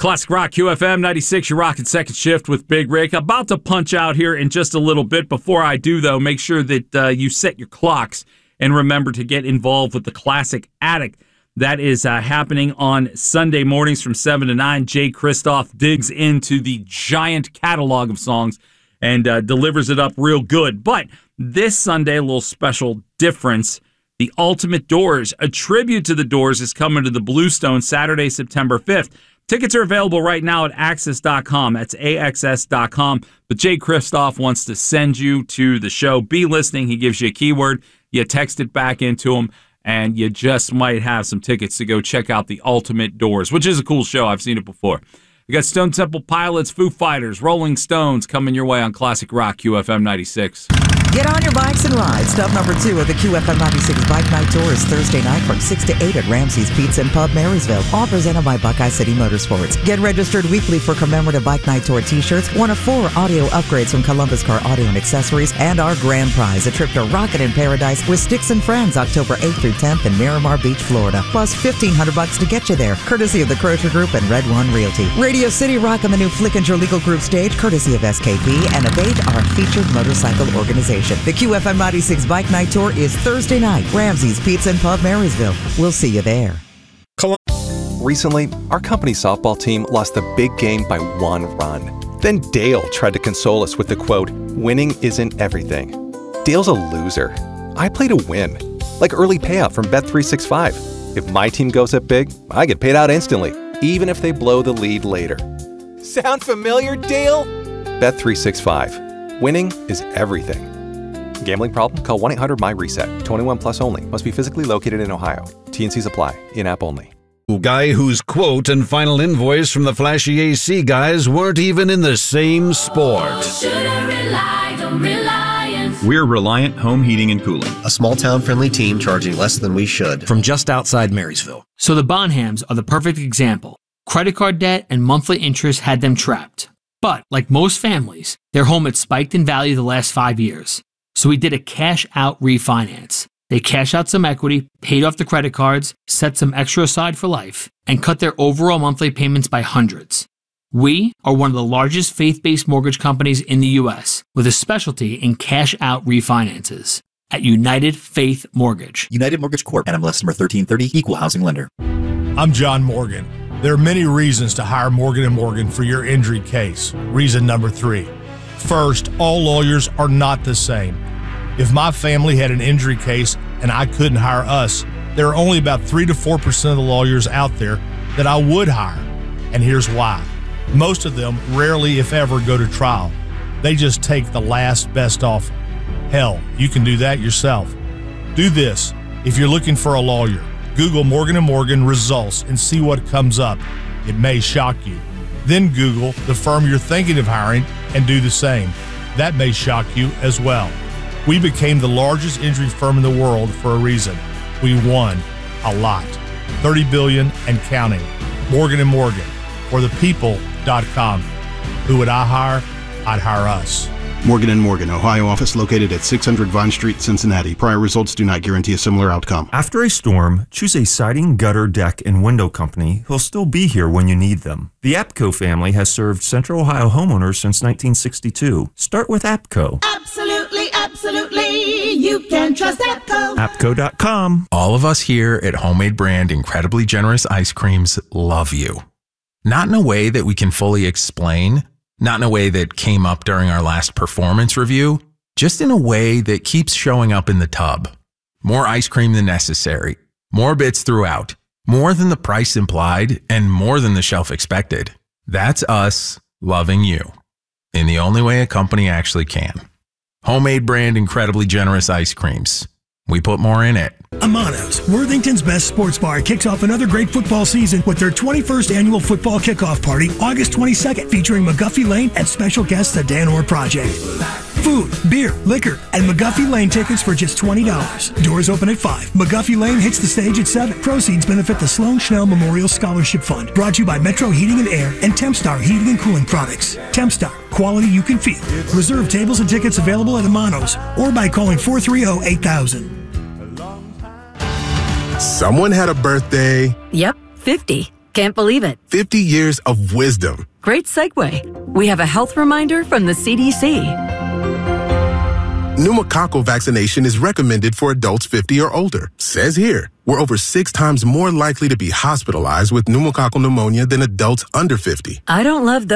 Classic Rock QFM 96, you're rocking second shift with Big Rick. About to punch out here in just a little bit. Before I do, though, make sure that you set your clocks and remember to get involved with the Classic Attic. That is happening on Sunday mornings from 7 to 9. Jay Kristoff digs into the giant catalog of songs and delivers it up real good. But this Sunday, a little special difference. The Ultimate Doors, a tribute to the Doors, is coming to the Bluestone Saturday, September 5th. Tickets are available right now at Axxess.com. That's AXS.com. But Jay Kristoff wants to send you to the show. Be listening. He gives you a keyword. You text it back into him, and you just might have some tickets to go check out the Ultimate Doors, which is a cool show. I've seen it before. We got Stone Temple Pilots, Foo Fighters, Rolling Stones coming your way on Classic Rock QFM 96. Get on your bikes and ride. Stop number 2 of the QFM 96 Bike Night Tour is Thursday night from 6 to 8 at Ramsey's Pizza and Pub, Marysville. All presented by Buckeye City Motorsports. Get registered weekly for commemorative Bike Night Tour t-shirts, one of 4 audio upgrades from Columbus Car Audio and Accessories, and our grand prize, a trip to Rocket in Paradise with Sticks and Friends, October 8th through 10th in Miramar Beach, Florida. Plus $1,500 to get you there, courtesy of the Crozier Group and Red One Realty. Radio City Rock on the new Flickinger Legal Group stage, courtesy of SKP, and Abate, our featured motorcycle organization. The QFM 96 Bike Night Tour is Thursday night, Ramsey's Pizza and Pub, Marysville. We'll see you there. Recently, our company softball team lost the big game by 1 run. Then Dale tried to console us with the quote, "Winning isn't everything." Dale's a loser. I play to win, like early payout from Bet365. If my team goes up big, I get paid out instantly, even if they blow the lead later. Sound familiar, Dale? Bet365. Winning is everything. Gambling problem? Call 1-800-MY-RESET. 21 plus only. Must be physically located in Ohio. T&Cs apply. In-app only. Guy whose quote and final invoice from the flashy AC guys weren't even in the same sport. We're Reliant Home Heating and Cooling. A small town friendly team charging less than we should. From just outside Marysville. So the Bonhams are the perfect example. Credit card debt and monthly interest had them trapped. But, like most families, their home had spiked in value the last 5 years. So we did a cash-out refinance. They cashed out some equity, paid off the credit cards, set some extra aside for life, and cut their overall monthly payments by hundreds. We are one of the largest faith-based mortgage companies in the U.S. with a specialty in cash-out refinances at United Faith Mortgage. United Mortgage Corp. NMLS number 1330, Equal Housing Lender. I'm John Morgan. There are many reasons to hire Morgan & Morgan for your injury case. Reason number 3. First, all lawyers are not the same. If my family had an injury case and I couldn't hire us, there are only about 3 to 4% of the lawyers out there that I would hire. And here's why. Most of them rarely, if ever, go to trial. They just take the last best offer. Hell, you can do that yourself. Do this. If you're looking for a lawyer, Google Morgan & Morgan results and see what comes up. It may shock you. Then Google the firm you're thinking of hiring and do the same. That may shock you as well. We became the largest injury firm in the world for a reason. We won a lot. $30 billion and counting. Morgan & Morgan. Or thepeople.com. Who would I hire? I'd hire us. Morgan & Morgan, Ohio office located at 600 Vine Street, Cincinnati. Prior results do not guarantee a similar outcome. After a storm, choose a siding, gutter, deck, and window company who'll still be here when you need them. The APCO family has served Central Ohio homeowners since 1962. Start with APCO. Absolutely, absolutely. You can trust APCO. APCO.com. All of us here at Homemade Brand Incredibly Generous Ice Creams love you. Not in a way that we can fully explain, not in a way that came up during our last performance review, just in a way that keeps showing up in the tub. More ice cream than necessary, more bits throughout, more than the price implied, and more than the shelf expected. That's us loving you in the only way a company actually can. Homemade Brand Incredibly Generous Ice Creams. We put more in it. Amanos, Worthington's best sports bar, kicks off another great football season with their 21st annual football kickoff party, August 22nd, featuring McGuffey Lane and special guests the Dan Orr Project. Food, beer, liquor, and McGuffey Lane tickets for just $20. Doors open at 5. McGuffey Lane hits the stage at 7. Proceeds benefit the Sloan Schnell Memorial Scholarship Fund. Brought to you by Metro Heating and Air and Tempstar Heating and Cooling Products. Tempstar, quality you can feel. Reserve tables and tickets available at Amanos or by calling 430-8000. Someone had a birthday. Yep, 50. Can't believe it. 50 years of wisdom. Great segue. We have a health reminder from the CDC. Pneumococcal vaccination is recommended for adults 50 or older. Says here, we're over 6 times more likely to be hospitalized with pneumococcal pneumonia than adults under 50. I don't love those.